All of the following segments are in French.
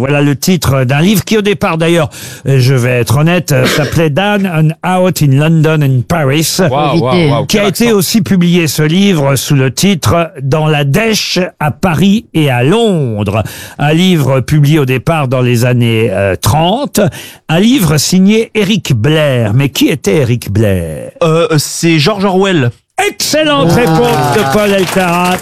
Voilà le titre d'un livre qui, au départ, d'ailleurs, je vais être honnête, s'appelait Down and Out in London and Paris, qui a été aussi publié, ce livre, sous le titre Dans la dèche à Paris et à Londres. Un livre publié au départ dans les années 30. Un livre signé Eric Blair. Mais qui était Eric Blair? C'est George Orwell. Excellente réponse de Paul Elkarat.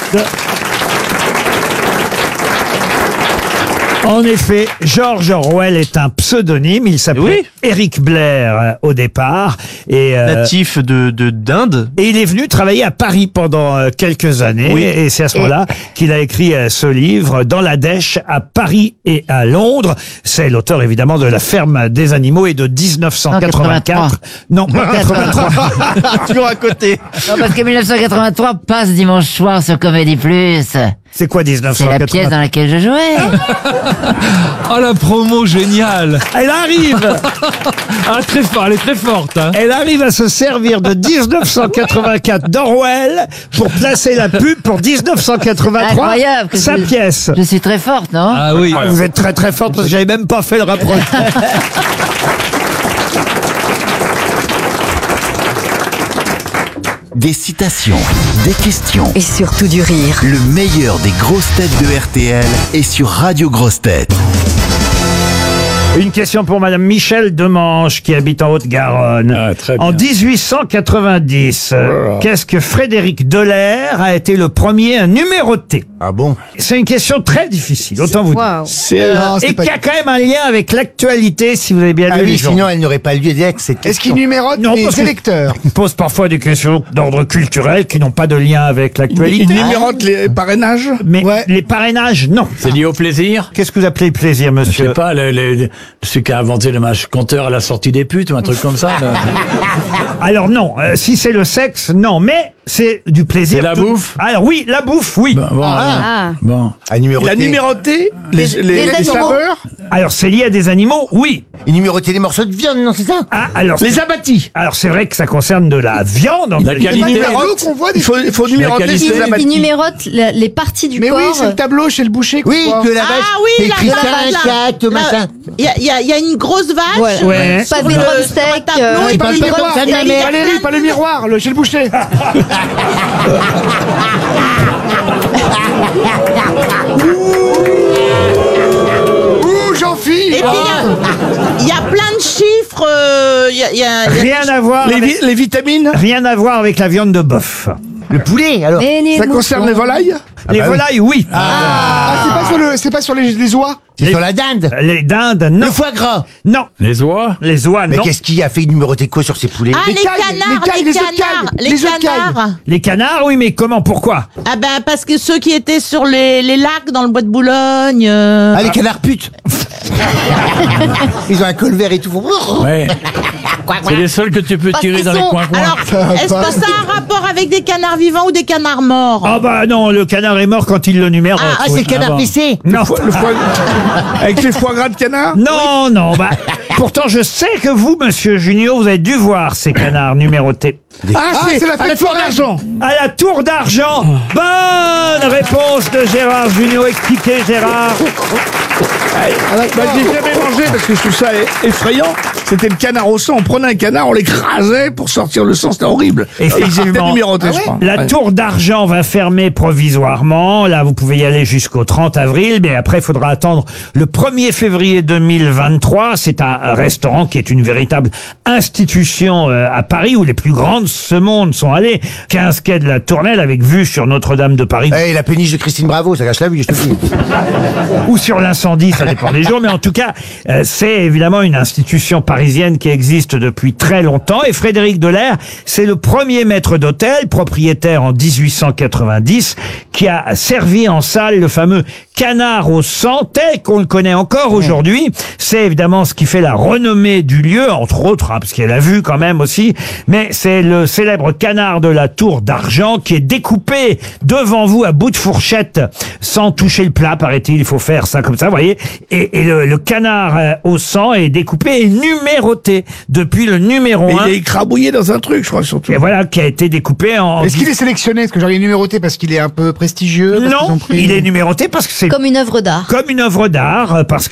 En effet, George Orwell est un pseudonyme. Il s'appelait Eric Blair au départ. Et, Natif d'Inde. Et il est venu travailler à Paris pendant quelques années. Oui. Et c'est à ce moment-là qu'il a écrit ce livre, Dans la dèche à Paris et à Londres. C'est l'auteur évidemment de La ferme des animaux et de 1984. Non, pas 83. Toujours à côté. Non, parce que 1983 passe dimanche soir sur Comédie Plus. C'est quoi C'est 1983? la pièce dans laquelle je jouais. Oh, la promo géniale. Elle arrive! Ah, très fort, elle est très forte. Hein. Elle arrive à se servir de 1984 d'Orwell pour placer la pub pour 1983. Incroyable. que Sa je- pièce. Je suis très forte, non? Ah oui. Vous êtes très très forte parce que j'avais même pas fait le rapprochement. Des citations, des questions. Et surtout du rire. Le meilleur des grosses têtes de RTL est sur Radio Grosses Têtes. Une question pour Madame Michel Demange qui habite en Haute-Garonne. Ah, très bien. En 1890, qu'est-ce que Frédéric Delair a été le premier à numéroter? Ah bon? C'est une question très difficile, autant vous dire. Et qui a quand même un lien avec l'actualité, si vous avez bien lu les journaux. elle n'aurait pas lieu d'être cette Est-ce qu'il numérote Non, les parce que- électeurs? Il pose parfois des questions d'ordre culturel qui n'ont pas de lien avec l'actualité. Il numérote les parrainages? Mais les parrainages, non. C'est lié au plaisir. Qu'est-ce que vous appelez plaisir, Je sais monsieur? pas, celui qui a inventé le match compteur à la sortie des putes ou un truc comme ça. là. Alors non, si c'est le sexe, non, mais c'est du plaisir. C'est la bouffe? Alors oui, la bouffe, oui. Bon. Il a numéroté les saveurs? Alors c'est lié à des animaux, oui. Il numérotait les morceaux de viande, non, c'est ça? Ah, alors Les abattis. alors c'est vrai que ça concerne de la viande. La Il qualité. numérote. Il faut numéroter qualité. les Il abattis. numérote les parties du Mais corps. oui, c'est le tableau chez le boucher. qu'on Oui, voit. que la vache. Ah oui, c'est la écrit vache, 5, 4, machin. Il y a une grosse vache. Voilà. Ouais. Pas Sur des le- drumsticks. sur un tableau, Non, et pas puis le il miroir. y a- il y a Valérie, plein pas le miroir, chez le boucher. Ouh, Jean-Philippe. Et puis il y a plein de chiffres. Il y a Rien à voir. Avec, Les vitamines. rien à voir avec la viande de bœuf. Le poulet, alors. Ça concerne les volailles? Les volailles, oui. C'est pas sur les oies? C'est sur la dinde. Les dindes, non. Le foie gras. Non. Les oies. Les oies, Mais non. qu'est-ce qu'il a fait numéroter quoi sur ces poulets? Ah, les cailles, canards, les cailles, les les œufs de canards, cailles, les les œufs de cailles. canards. Les canards, oui, mais comment, pourquoi? Ah ben parce que ceux qui étaient sur les lacs dans le bois de Boulogne. Ah, les canards putes. Ils ont un col vert et tout. Ouais. C'est les seuls que tu peux Parce tirer qu'ils dans les sont- coins-coins. Alors, est-ce que ça a un rapport avec des canards vivants ou des canards morts? Ah bah non, le canard est mort quand il le numérote. Ah, c'est le canard bon. PC. Non. Avec les foie gras de canard? Non, non, bah, pourtant je sais que vous, monsieur Junio, vous avez dû voir ces canards numérotés. Ah, c'est la fête foire d'argent. À la tour d'argent. Bonne réponse de Gérard Junio. Expliquez, Gérard. Bah, j'ai jamais mangé parce que je trouve ça effrayant. C'était le canard au sang. On prenait un canard, on l'écrasait pour sortir le sang. C'était horrible. Effectivement. Ils étaient numérotés, je crois. La Ouais. tour d'argent va fermer provisoirement. Là, vous pouvez y aller jusqu'au 30 avril, mais après, il faudra attendre le 1er février 2023. C'est un restaurant qui est une véritable institution à Paris, où les plus grandes ce monde sont allées. 15 quai de la Tournelle, avec vue sur Notre-Dame de Paris. Eh, la péniche de Christine Bravo, ça gâche la vue, je te dis. Ou sur l'incendie, ça dépend des jours, mais en tout cas, c'est évidemment une institution parisienne qui existe depuis très longtemps, et Frédéric Delair, c'est le premier maître d'hôtel, propriétaire en 1890, qui a servi en salle le fameux canard au sang, tel qu'on le connaît encore aujourd'hui. C'est évidemment ce qui fait la renommée du lieu, entre autres, parce qu'il y a la vue quand même aussi, mais c'est le célèbre canard de la Tour d'Argent qui est découpé devant vous à bout de fourchette, sans toucher le plat, paraît-il, il faut faire ça comme ça, vous voyez, et le canard au sang est découpé et numéroté depuis le numéro Et 1. il est écrabouillé dans un truc, je crois, surtout. Et voilà, qui a été découpé en... Est-ce qu'il est sélectionné? Est-ce que genre il est numéroté parce qu'il est un peu prestigieux? parce qu'ils Non, ont pris- il est numéroté parce que c'est Comme une œuvre d'art. comme une œuvre d'art, parce